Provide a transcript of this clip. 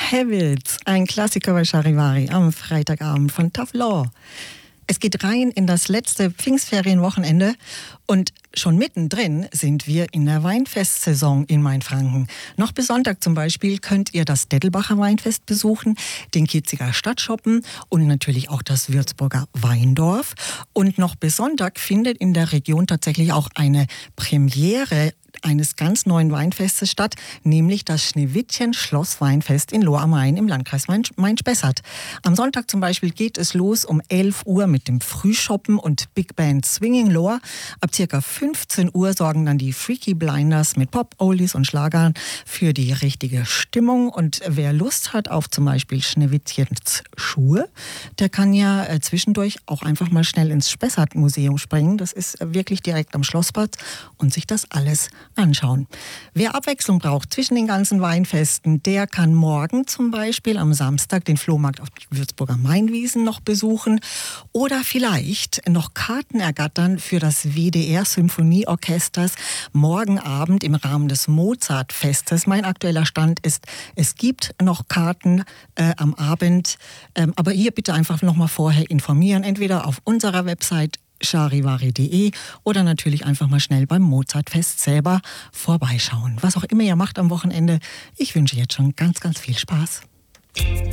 Habits, ein Klassiker bei Charivari am Freitagabend von Tough Law. Es geht rein in das letzte Pfingstferienwochenende und schon mittendrin sind wir in der Weinfestsaison in Mainfranken. Noch bis Sonntag zum Beispiel könnt ihr das Dettelbacher Weinfest besuchen, den Kitziger Stadtschoppen und natürlich auch das Würzburger Weindorf. Und noch bis Sonntag findet in der Region tatsächlich auch eine Premiere eines ganz neuen Weinfestes statt, nämlich das Schneewittchen-Schloss-Weinfest in Lohr am Main im Landkreis Main-Spessart. Am Sonntag zum Beispiel geht es los um 11 Uhr mit dem Frühschoppen und Big Band Swinging Lohr. Ab ca. 15 Uhr sorgen dann die Freaky Blinders mit Pop, Oldies und Schlagern für die richtige Stimmung. Und wer Lust hat auf zum Beispiel Schneewittchens Schuhe, der kann ja zwischendurch auch einfach mal schnell ins Spessart-Museum springen. Das ist wirklich direkt am Schlossplatz und sich das alles anschauen. Wer Abwechslung braucht zwischen den ganzen Weinfesten, der kann morgen zum Beispiel am Samstag den Flohmarkt auf die Würzburger Mainwiesen noch besuchen oder vielleicht noch Karten ergattern für das WDR Symphonieorchesters morgen Abend im Rahmen des Mozartfestes. Mein aktueller Stand ist, es gibt noch Karten am Abend, aber hier bitte einfach noch mal vorher informieren, entweder auf unserer Website charivari.de oder natürlich einfach mal schnell beim Mozartfest selber vorbeischauen. Was auch immer ihr macht am Wochenende, ich wünsche jetzt schon ganz, ganz viel Spaß.